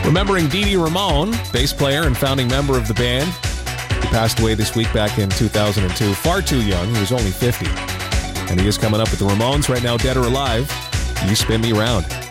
Remembering Dee Dee Ramone, bass player and founding member of the band. He passed away this week back in 2002. Far too young. He was only 50. And he is coming up with the Ramones right now, Dead or Alive. You Spin Me Round.